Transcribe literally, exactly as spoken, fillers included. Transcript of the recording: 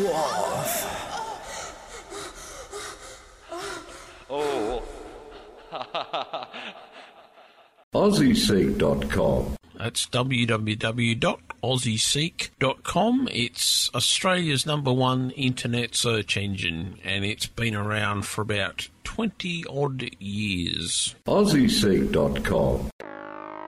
dwarf. Oh. Aussie Seek dot com. That's w w w dot aussie seek dot com. It's Australia's number one internet search engine, and it's been around for about twenty odd years. Aussie Seek dot com.